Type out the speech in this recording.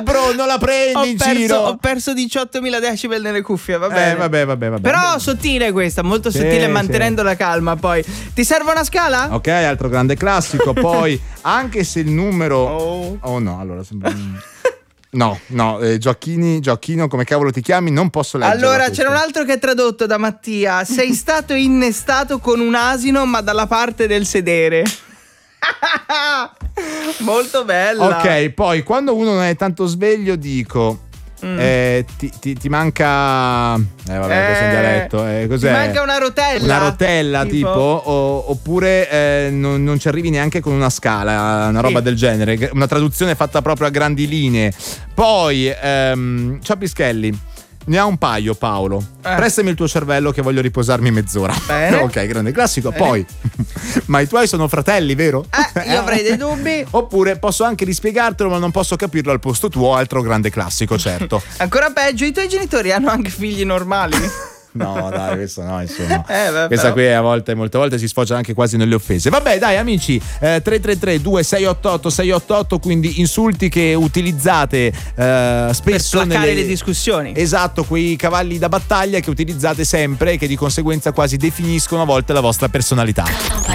Bro, non la prendi in giro. Ho perso 18.000 decibel nelle cuffie, va bene. Vabbè. Però sottile questa, molto sottile, mantenendo la calma. Poi ti serve una scala? Ok, altro grande classico. Poi anche se il numero oh no, allora sembra No, Gioacchino, come cavolo ti chiami? Non posso leggere. Allora, c'era un altro che è tradotto da Mattia. Sei stato innestato con un asino, ma dalla parte del sedere. Molto bella. Ok, poi quando uno non è tanto sveglio dico ti manca questo è un dialetto, cos'è? Ti manca una rotella. Una rotella tipo oppure non ci arrivi neanche con una scala, una roba del genere, una traduzione fatta proprio a grandi linee. Poi ciao Pischelli, ne ha un paio Paolo. Prestami il tuo cervello che voglio riposarmi mezz'ora. Bene. Ok, grande classico. Poi ma i tuoi sono fratelli, vero? Io avrei dei dubbi. Oppure posso anche rispiegartelo ma non posso capirlo al posto tuo. Altro grande classico, certo. Ancora peggio, i tuoi genitori hanno anche figli normali. No, dai, questo no, insomma. però. Questa qui molte volte si sfocia anche quasi nelle offese. Vabbè, dai, amici, 333-2688-688, quindi insulti che utilizzate spesso per placare le discussioni. Esatto, quei cavalli da battaglia che utilizzate sempre e che di conseguenza quasi definiscono a volte la vostra personalità.